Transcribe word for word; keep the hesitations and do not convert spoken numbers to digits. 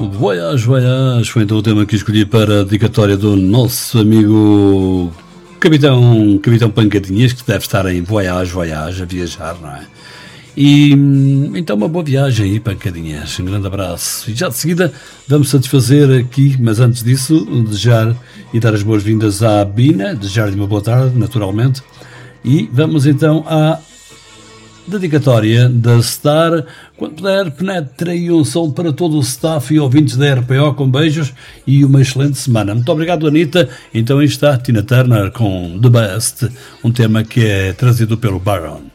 Voyage, Voyage foi então o tema que escolhi para a dedicatória do nosso amigo Capitão, Capitão Pancadinhas, que deve estar em Voyage, Voyage, a viajar, não é? E então uma boa viagem aí, Pancadinhas, um grande abraço. E já de seguida vamos satisfazer aqui, mas antes disso, desejar e dar as boas-vindas à Bina, desejar-lhe uma boa tarde, naturalmente, e vamos então à dedicatória da Star. Quando puder, penetre aí um som para todo o staff e ouvintes da R P O, com beijos e uma excelente semana. Muito obrigado, Anitta. Então aí está Tina Turner com The Best, um tema que é trazido pelo Baron.